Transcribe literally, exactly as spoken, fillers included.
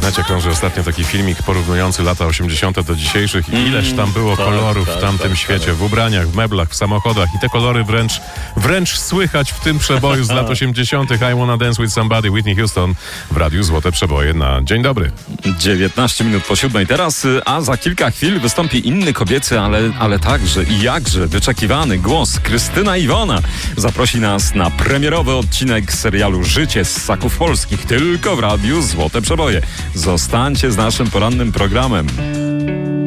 internecie krąży ostatnio taki filmik porównujący lata osiemdziesiąte do dzisiejszych i ileż tam było tak, kolorów tak, w tamtym tak, świecie, tak. w ubraniach, w meblach, w samochodach i te kolory wręcz, wręcz słychać w tym przeboju z lat osiemdziesiątych. I Wanna Dance With Somebody, Whitney Houston w Radiu Złote Przeboje na Dzień Dobry. dziewiętnaście minut po siódmej teraz, a za kilka chwil wystąpi inny kobiecy, ale, ale także i jakże wyczekiwany głos. Krystyna Iwona zaprosi nas na premierowy odcinek serialu Życie z Ssaków Polskich tylko w Radiu Złote Przeboje. Zostańcie z naszym porannym programem.